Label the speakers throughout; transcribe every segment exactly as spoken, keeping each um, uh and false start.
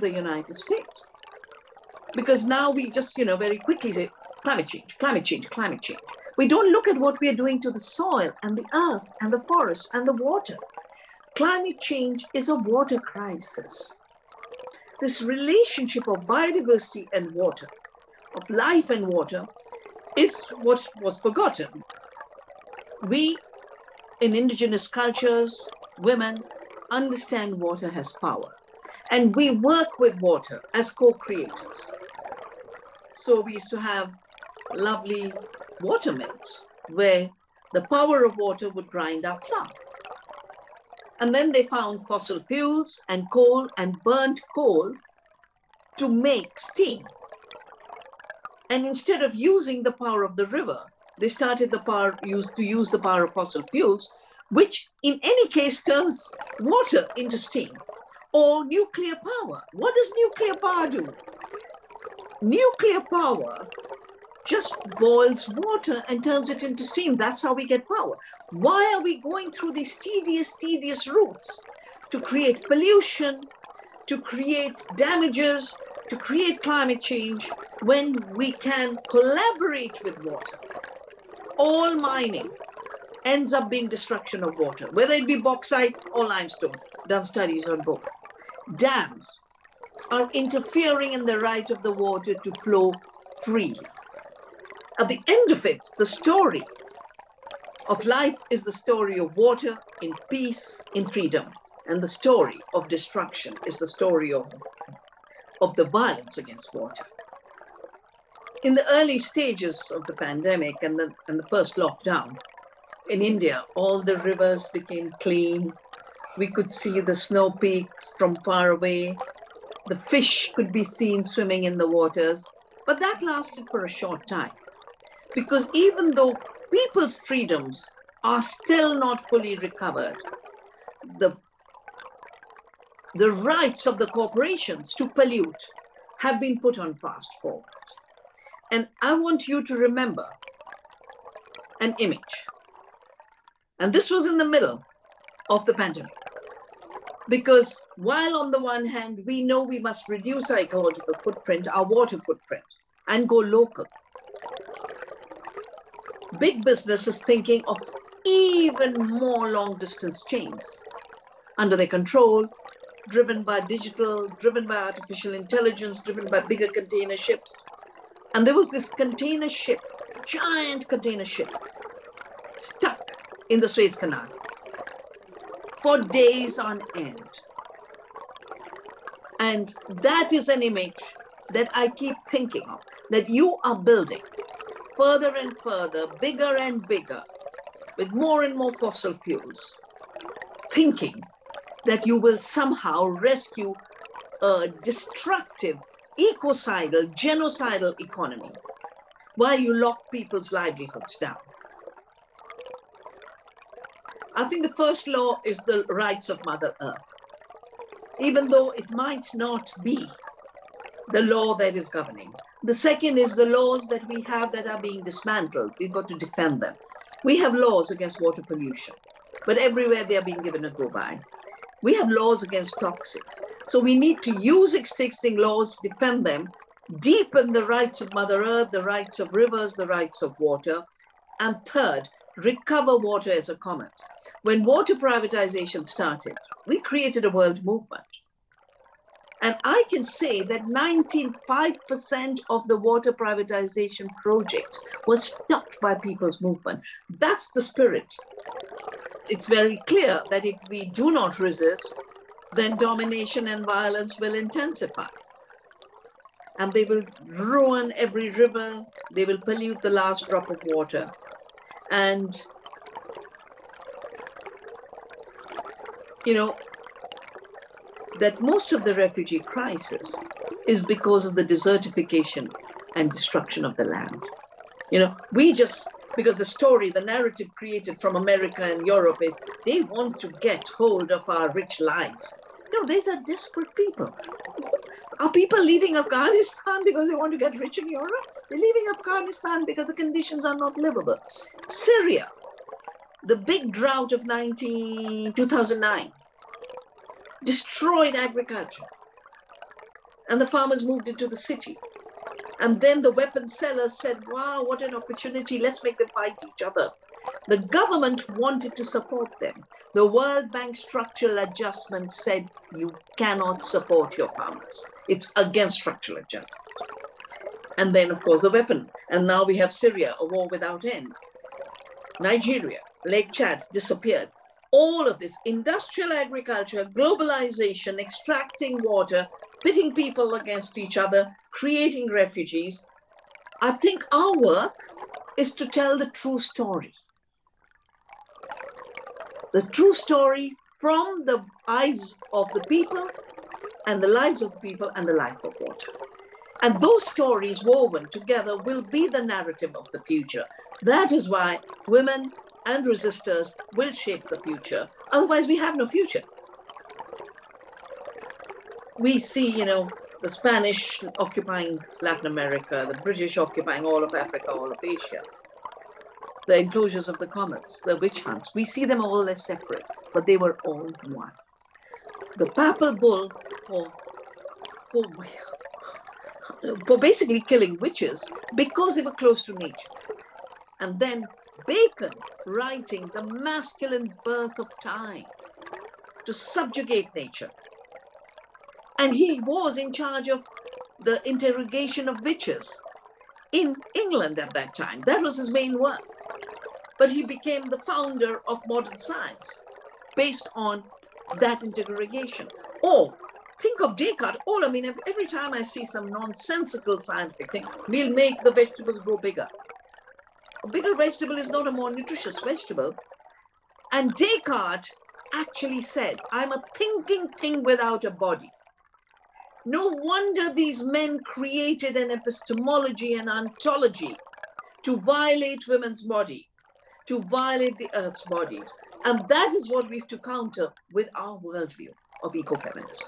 Speaker 1: the United States. Because now we just, you know, very quickly say, climate change, climate change, climate change. We don't look at what we are doing to the soil and the earth and the forest and the water. Climate change is a water crisis. This relationship of biodiversity and water, of life and water, is what was forgotten. We, in indigenous cultures, women, understand water has power. And we work with water as co-creators. So we used to have lovely water mills where the power of water would grind our flour. And then they found fossil fuels and coal and burnt coal to make steam. And instead of using the power of the river, they started the power use, to use the power of fossil fuels, which in any case turns water into steam. Or nuclear power. What does nuclear power do? Nuclear power just boils water and turns it into steam. That's how we get power. Why are we going through these tedious, tedious routes to create pollution, to create damages, to create climate change, when we can collaborate with water? All mining ends up being destruction of water, whether it be bauxite or limestone. Done studies on both. Dams are interfering in the right of the water to flow freely. At the end of it, the story of life is the story of water in peace, in freedom. And the story of destruction is the story of, of the violence against water. In the early stages of the pandemic and the, and the first lockdown, in India, all the rivers became clean. We could see the snow peaks from far away. The fish could be seen swimming in the waters. But that lasted for a short time. Because even though people's freedoms are still not fully recovered, the, the rights of the corporations to pollute have been put on fast forward. And I want you to remember an image. And this was in the middle of the pandemic. Because while on the one hand, we know we must reduce our ecological footprint, our water footprint, and go local, big business is thinking of even more long distance chains under their control, driven by digital, driven by artificial intelligence, driven by bigger container ships. And there was this container ship, giant container ship, stuck in the Suez Canal for days on end. And that is an image that I keep thinking of, that you are building further and further, bigger and bigger, with more and more fossil fuels, thinking that you will somehow rescue a destructive, ecocidal, genocidal economy while you lock people's livelihoods down. I think the first law is the rights of Mother Earth, even though it might not be the law that is governing. The second is the laws that we have that are being dismantled. We've got to defend them. We have laws against water pollution, but everywhere they are being given a go-by. We have laws against toxics. So we need to use existing laws, defend them, deepen the rights of Mother Earth, the rights of rivers, the rights of water. And third, recover water as a commons. When water privatization started, we created a world movement. And I can say that ninety-five percent of the water privatization projects were stopped by people's movement. That's the spirit. It's very clear that if we do not resist, then domination and violence will intensify. And they will ruin every river. They will pollute the last drop of water. And, you know, that most of the refugee crisis is because of the desertification and destruction of the land. You know, we just, because the story, the narrative created from America and Europe is they want to get hold of our rich lives. No, these are desperate people. Are people leaving Afghanistan because they want to get rich in Europe? They're leaving Afghanistan because the conditions are not livable. Syria, the big drought of nineteen, two thousand nine, destroyed agriculture. and the farmers moved into the city. And then the weapon sellers said, wow, what an opportunity, let's make them fight each other. The government wanted to support them. The World Bank structural adjustment said, you cannot support your farmers. It's against structural adjustment. And then, of course, the weapon. And now we have Syria, a war without end. Nigeria, Lake Chad disappeared. All of this industrial agriculture, globalization, extracting water, pitting people against each other, creating refugees. I think our work is to tell the true story. The true story from the eyes of the people and the lives of the people and the life of water. And those stories woven together will be the narrative of the future. That is why women and resistors will shape the future. Otherwise, we have no future. We see, you know, the Spanish occupying Latin America, the British occupying all of Africa, all of Asia, the enclosures of the comets, the witch hunts. We see them all as separate, but they were all one. The papal bull for, for, for basically killing witches because they were close to nature. And then Bacon writing the masculine birth of time to subjugate nature. And he was in charge of the interrogation of witches in England at that time. That was his main work. But he became the founder of modern science based on that interrogation. Or think of Descartes. All I mean, every time I see some nonsensical scientific thing, we'll make the vegetables grow bigger. A bigger vegetable is not a more nutritious vegetable. And Descartes actually said, I'm a thinking thing without a body. No wonder these men created an epistemology and ontology to violate women's body, to violate the earth's bodies. And that is what we have to counter with our worldview of ecofeminism.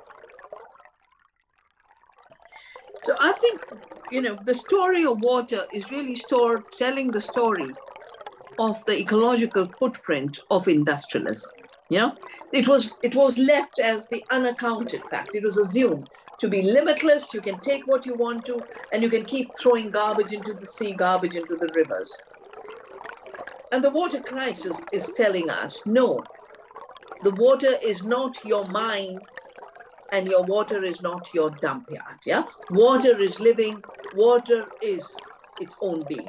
Speaker 1: So I think, you know, the story of water is really stored, telling the story of the ecological footprint of industrialism. You know, it was, it was left as the unaccounted fact. It was assumed to be limitless. You can take what you want to, and you can keep throwing garbage into the sea, garbage into the rivers. And the water crisis is telling us, no, the water is not your mine and your water is not your dump yard. Yeah, water is living, water is its own being.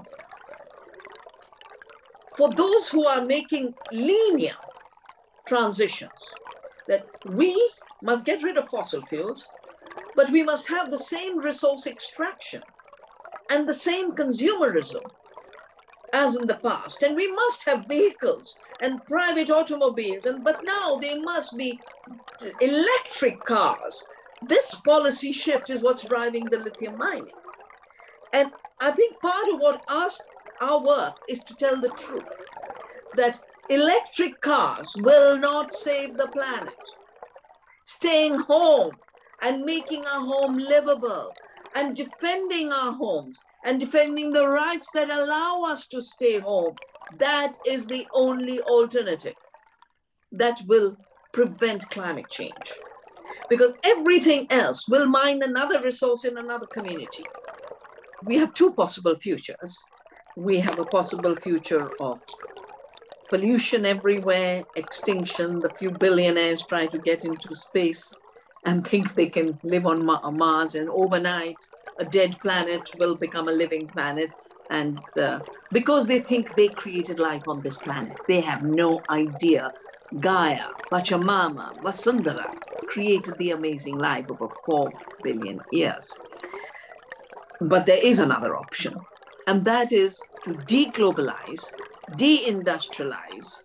Speaker 1: For those who are making linear transitions, that we must get rid of fossil fuels, but we must have the same resource extraction and the same consumerism as in the past. And we must have vehicles and private automobiles, and but now they must be electric cars. This policy shift is what's driving the lithium mining. And I think part of what us, our work is to tell the truth, that electric cars will not save the planet. Staying home and making our home livable and defending our homes and defending the rights that allow us to stay home, that is the only alternative that will prevent climate change. Because everything else will mine another resource in another community. We have two possible futures. We have a possible future of pollution everywhere, extinction, the few billionaires try to get into space and think they can live on Mars, and overnight a dead planet will become a living planet. And uh, because they think they created life on this planet, they have no idea Gaia, Pachamama, Vasundhara created the amazing life over four billion years. But there is another option, and that is to deglobalize, deindustrialize,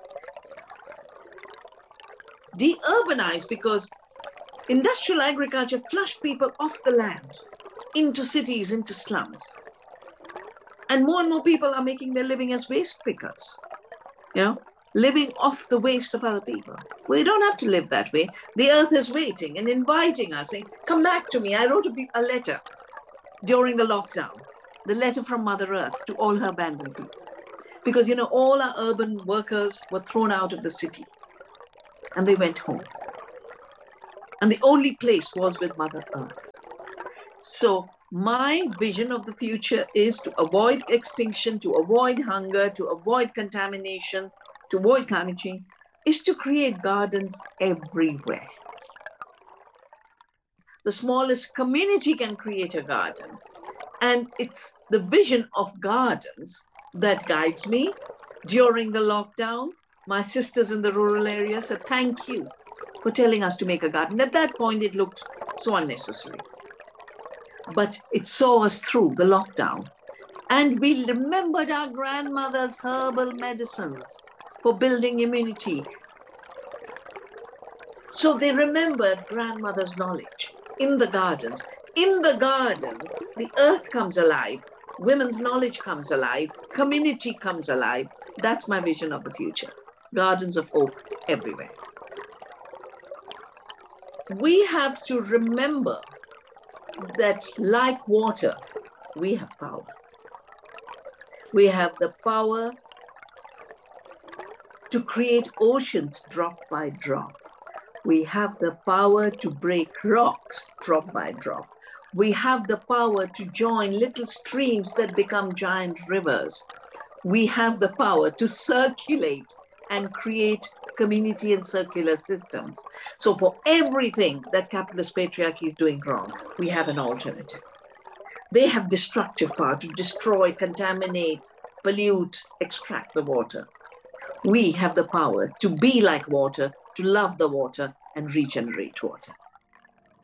Speaker 1: de-urbanize, because industrial agriculture flushed people off the land into cities, into slums. And more and more people are making their living as waste pickers, you know, living off the waste of other people. We don't have to live that way. The earth is waiting and inviting us, saying, come back to me. I wrote a, a letter during the lockdown, the letter from Mother Earth to all her abandoned people. Because, you know, all our urban workers were thrown out of the city and they went home. And the only place was with Mother Earth. So my vision of the future is to avoid extinction, to avoid hunger, to avoid contamination, to avoid climate change, is to create gardens everywhere. The smallest community can create a garden. And it's the vision of gardens that guides me. During the lockdown, my sisters in the rural area said, thank you for telling us to make a garden. At that point, it looked so unnecessary. But it saw us through the lockdown. And we remembered our grandmother's herbal medicines for building immunity. So they remembered grandmother's knowledge in the gardens. In the gardens, the earth comes alive, women's knowledge comes alive, community comes alive. That's my vision of the future. Gardens of hope everywhere. We have to remember that, like water, we have power. We have the power to create oceans drop by drop. We have the power to break rocks drop by drop. We have the power to join little streams that become giant rivers. We have the power to circulate and create community and circular systems. So for everything that capitalist patriarchy is doing wrong, we have an alternative. They have destructive power to destroy, contaminate, pollute, extract the water. We have the power to be like water, to love the water and regenerate water.